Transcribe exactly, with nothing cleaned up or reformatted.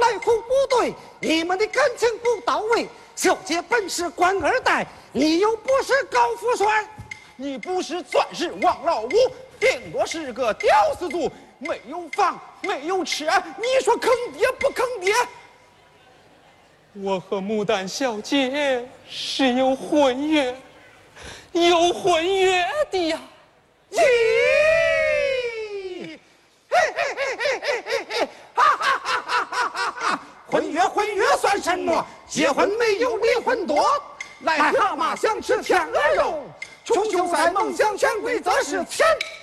在乎不对，你们的感情不到位。小姐本是官二代，你又不是高富帅， 你不是钻石王老五，顶多是个屌丝族，没有房，没有车，你说坑爹不坑爹？ 我和牡丹小姐是有婚约，有婚约的呀。 咦，嘿嘿嘿嘿嘿嘿嘿，哈哈哈哈哈哈哈！婚约婚约算什么？结婚没有离婚多。癞蛤蟆想吃天鹅肉，穷秀才梦想潜规则是钱。